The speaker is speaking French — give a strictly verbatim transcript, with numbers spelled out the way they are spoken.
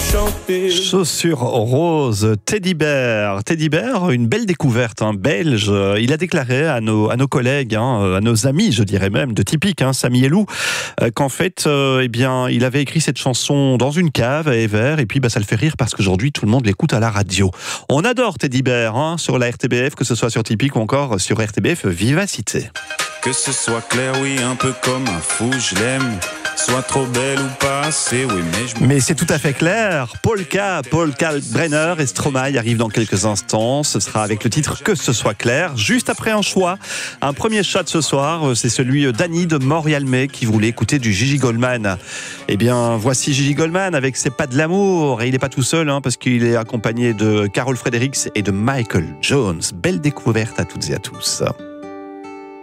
chanter. Chaussures roses, Teddy Bear. Teddy Bear, une belle découverte, hein, belge. Il a déclaré à nos, à nos collègues, hein, à nos amis, je dirais même, de Typique, hein, Samy et Lou, euh, qu'en fait, euh, eh bien, il avait écrit cette chanson dans une cave à Evere, et puis bah, ça le fait rire parce qu'aujourd'hui, tout le monde l'écoute à la radio. On adore Teddy Bear, hein, sur la R T B F, que ce soit sur Typique ou encore sur R T B F Vivacité. Que ce soit clair, oui, un peu comme un fou, je l'aime. Soit trop belle ou pas assez, oui, mais je... Mais c'est tout à fait clair. Polka, Paul Kalkbrenner et Stromae arrivent dans quelques instants. Ce sera avec le titre Que ce soit clair. Juste après un choix, un premier chat de ce soir, c'est celui d'Annie de Montréal-May qui voulait écouter du Gigi Goldman. Eh bien, voici Gigi Goldman avec ses pas de l'amour. Et il n'est pas tout seul, hein, parce qu'il est accompagné de Carol Fredericks et de Michael Jones. Belle découverte à toutes et à tous.